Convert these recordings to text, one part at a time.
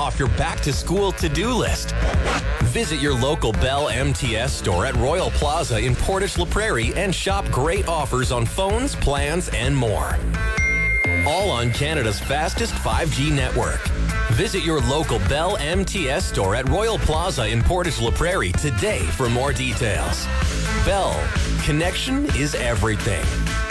off your back-to-school to-do list. Visit your local Bell MTS store at Royal Plaza in Portage La Prairie and shop great offers on phones, plans, and more. All on Canada's fastest 5G network. Visit your local Bell MTS store at Royal Plaza in Portage La Prairie today for more details. Bell, connection is everything.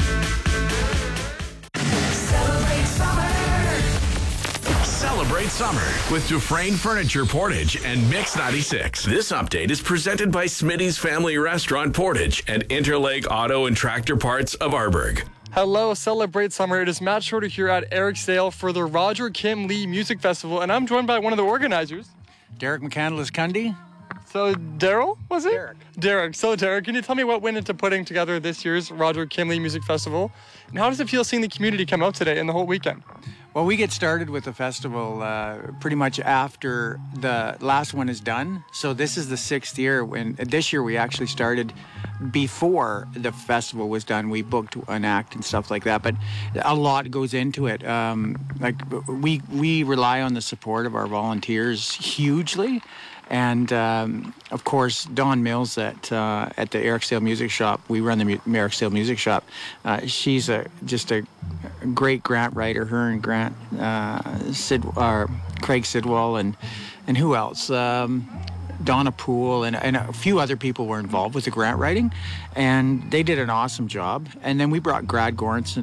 Celebrate summer with Dufresne Furniture Portage and Mix 96. This update is presented by Smitty's Family Restaurant Portage and Interlake Auto and Tractor Parts of Arborg. Hello, Celebrate Summer. It is Matt Schroeder here at Ericsdale for the Roger Kim Lee Music Festival, and I'm joined by one of the organizers. Derek McCandless-Cundy. So, Daryl, was it? Derek. So, Derek, can you tell me what went into putting together this year's Roger Kim Lee Music Festival? And how does it feel seeing the community come out today and the whole weekend? Well, we get started with the festival pretty much after the last one is done. So this is the 6th year. This year we actually started before the festival was done. We booked an act and stuff like that, but a lot goes into it. We rely on the support of our volunteers hugely. And, of course, Dawn Mills at the Ericsdale Music Shop, we run the Ericsdale Music Shop. She's just a great grant writer, her and Craig Sidwell, and who else? Donna Poole and a few other people were involved with the grant writing, and they did an awesome job. And then we brought Brad Goranson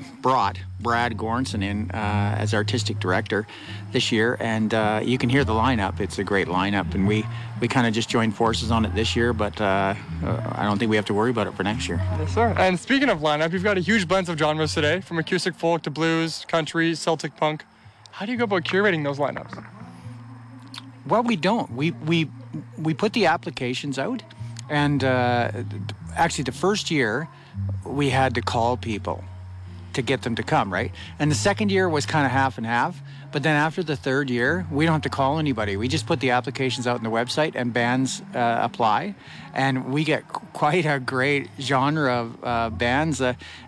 in as artistic director this year, and you can hear the lineup. It's a great lineup, and we kind of just joined forces on it this year, but I don't think we have to worry about it for next year. Yes, sir. And speaking of lineup, you've got a huge blend of genres today, from acoustic folk to blues, country, Celtic punk. How do you go about curating those lineups? Well, we don't. We put the applications out, and actually the first year we had to call people to get them to come, right? And the second year was kind of half and half, but then after the third year, we don't have to call anybody. We just put the applications out on the website, and bands apply, and we get quite a great genre of bands.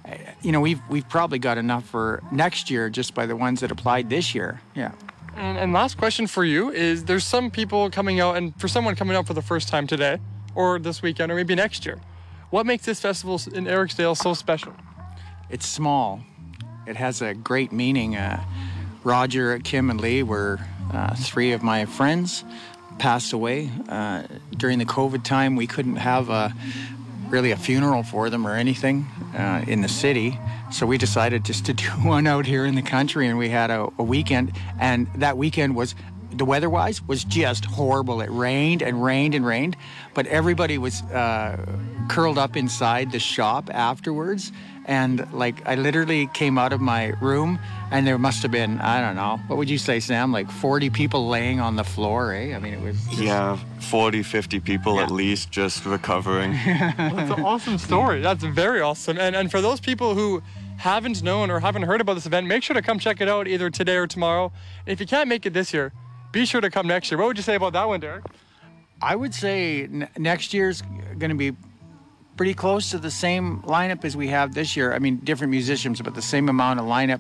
We've probably got enough for next year just by the ones that applied this year. Yeah. And last question for you is, there's some people coming out, and for someone coming out for the first time today, or this weekend, or maybe next year, what makes this festival in Ericsdale so special? It's small. It has a great meaning. Roger, Kim, and Lee were 3 of my friends, passed away. During the COVID time, we couldn't have really a funeral for them or anything in the city. So we decided just to do one out here in the country, and we had a weekend. And that weekend was, the weather-wise, was just horrible. It rained and rained and rained, but everybody was curled up inside the shop afterwards. And I literally came out of my room, and there must have been, I don't know, what would you say, Sam? 40 people laying on the floor, eh? I mean, it was just... Yeah, 40, 50 people at least just recovering. That's an awesome story. That's very awesome. And for those people who haven't known or haven't heard about this event, make sure to come check it out either today or tomorrow. And if you can't make it this year, be sure to come next year. What would you say about that one, Derek? I would say next year's going to be pretty close to the same lineup as we have this year. I mean, different musicians, but the same amount of lineup.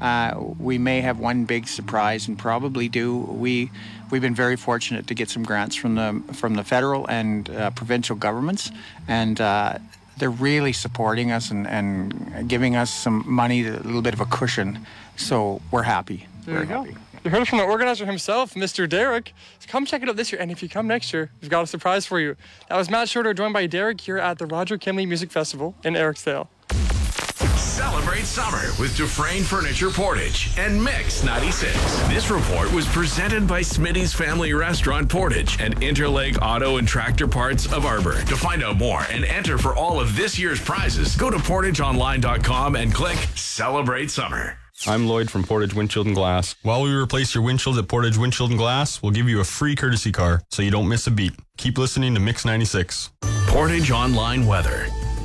We may have one big surprise, and probably do. We've been very fortunate to get some grants from the federal and provincial governments, and they're really supporting us and giving us some money, a little bit of a cushion. So we're happy. There you go. You heard it from the organizer himself, Mr. Derek. So come check it out this year, and if you come next year, we've got a surprise for you. That was Matt Schroeder, joined by Derek here at the Roger Kim Lee Music Festival in Ericsdale. Celebrate summer with Dufresne Furniture Portage and Mix 96. This report was presented by Smitty's Family Restaurant Portage and Interlake Auto and Tractor Parts of Arborg. To find out more and enter for all of this year's prizes, go to portageonline.com and click Celebrate Summer. I'm Lloyd from Portage Windshield and Glass. While we replace your windshields at Portage Windshield and Glass, we'll give you a free courtesy car so you don't miss a beat. Keep listening to Mix 96. Portage Online Weather.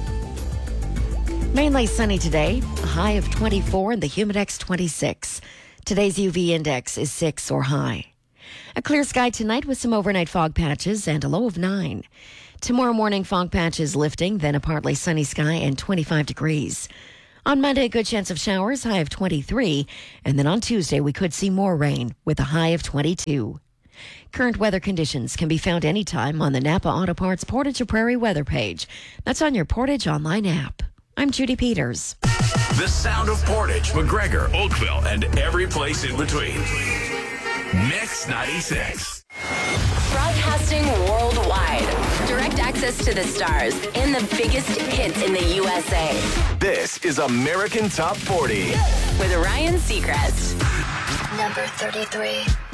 Mainly sunny today, a high of 24 and the Humidex 26. Today's UV index is 6 or high. A clear sky tonight with some overnight fog patches and a low of 9. Tomorrow morning, fog patches lifting, then a partly sunny sky and 25 degrees. On Monday, a good chance of showers, high of 23. And then on Tuesday, we could see more rain with a high of 22. Current weather conditions can be found anytime on the Napa Auto Parts Portage of Prairie weather page. That's on your Portage online app. I'm Judy Peters. The sound of Portage, McGregor, Oakville, and every place in between. Mix 96. Broadcasting worldwide. Direct access to the stars and the biggest hits in the USA. This is American Top 40. With Ryan Seacrest. Number 33.